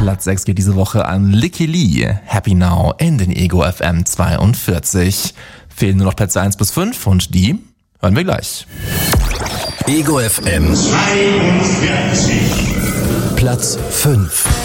Platz 6 geht diese Woche an Licky Lee, Happy Now in den Ego FM 42. Fehlen nur noch Plätze 1 bis 5 und die hören wir gleich. Ego FM 42. Platz 5.